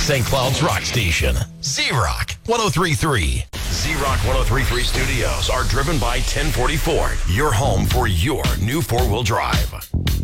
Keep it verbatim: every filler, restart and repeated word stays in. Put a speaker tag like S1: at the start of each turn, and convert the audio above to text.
S1: Saint Cloud's rock station, Z-Rock one oh three point three. Z-Rock one oh three point three studios are driven by ten forty Ford, your home for your new four-wheel drive.